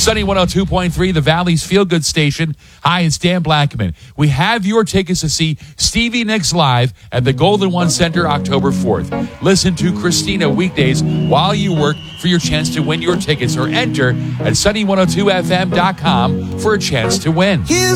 Sunny 102.3, the Valley's feel-good station. Hi, it's Dan Blackman. We have your tickets to see Stevie Nicks live at the Golden One Center October 4th. Listen to Christina weekdays while you work for your chance to win your tickets, or enter at sunny102fm.com for a chance to win.